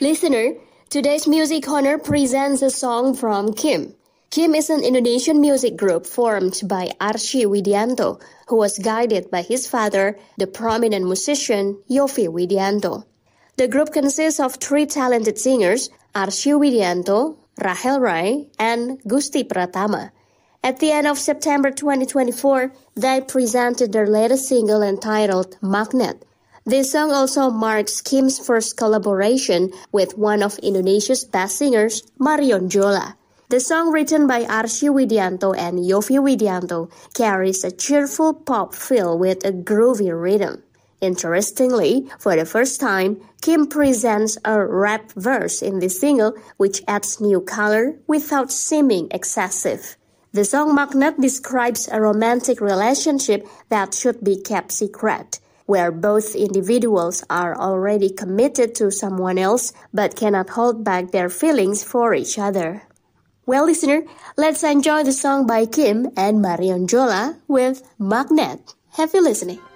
Listener, today's Music Corner presents a song from Kim. Kim is an Indonesian music group formed by Arsy Widianto, who was guided by his father, the prominent musician Yovie Widianto. The group consists of three talented singers, Arsy Widianto, Rahel Ray, and Gusti Pratama. At the end of September 2024, they presented their latest single entitled Magnet. This song also marks Kim's first collaboration with one of Indonesia's best singers, Marion Jola. The song, written by Arsy Widianto and Yovie Widianto, carries a cheerful pop feel with a groovy rhythm. Interestingly, for the first time, Kim presents a rap verse in this single, which adds new color without seeming excessive. The song Magnet describes a romantic relationship that should be kept secret, where both individuals are already committed to someone else but cannot hold back their feelings for each other. Well, listener, let's enjoy the song by Kim and Marion Jola with Magnet. Happy listening.